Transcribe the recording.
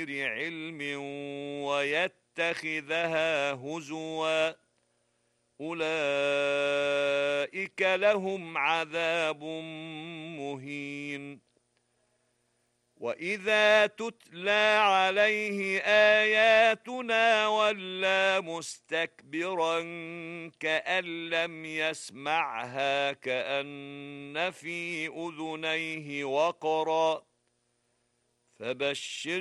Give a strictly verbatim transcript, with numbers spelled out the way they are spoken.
بغير علم ويتخذها هزوا أولئك لهم عذاب مهين. وإذا تتلى عليه آياتنا ولى مستكبرا كأن لم يسمعها كأن في أذنيه وقرا فبشر